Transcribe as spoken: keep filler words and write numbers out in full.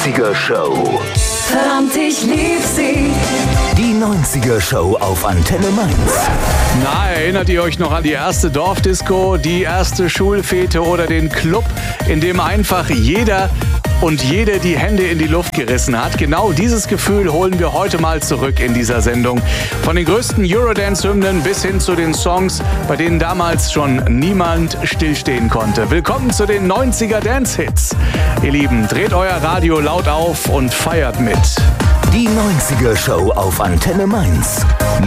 neunziger Show. Verdammt, ich lieb sie. Die neunziger Show auf Antenne Mainz. Na, erinnert ihr euch noch an die erste Dorfdisco, die erste Schulfete oder den Club, in dem einfach jeder und jede die Hände in die Luft gerissen hat? Genau dieses Gefühl holen wir heute mal zurück in dieser Sendung. Von den größten Eurodance-Hymnen bis hin zu den Songs, bei denen damals schon niemand stillstehen konnte. Willkommen zu den neunziger Dance-Hits. Ihr Lieben, dreht euer Radio laut auf und feiert mit. Die neunziger Show auf Antenne Mainz.